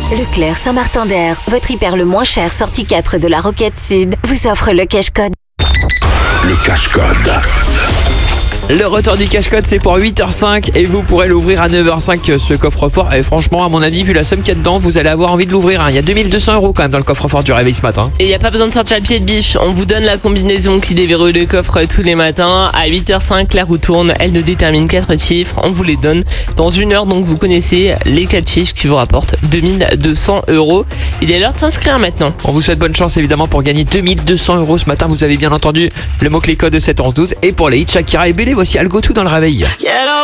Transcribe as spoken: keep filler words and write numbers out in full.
Leclerc Saint-Martin-d'Air, votre hyper le moins cher sortie quatre de la Roquette Sud, vous offre le cash code. Le cash code. Le retour du cash-code, c'est pour huit heures cinq et vous pourrez l'ouvrir à neuf heures cinq, ce coffre-fort. Et franchement, à mon avis, vu la somme qu'il y a dedans, vous allez avoir envie de l'ouvrir. Il y a deux mille deux cents euros quand même dans le coffre-fort du réveil ce matin. Et il n'y a pas besoin de sortir le pied de biche. On vous donne la combinaison qui déverrouille le coffre tous les matins. À huit heures cinq, la roue tourne. Elle nous détermine quatre chiffres. On vous les donne dans une heure. Donc vous connaissez les quatre chiffres qui vous rapportent deux mille deux cents euros. Il est l'heure de s'inscrire maintenant. On vous souhaite bonne chance évidemment pour gagner deux mille deux cents euros ce matin. Vous avez bien entendu le mot-clé code de sept onze douze. Et pour les hits Shakira et Bélé, voici Algo tout dans le réveil.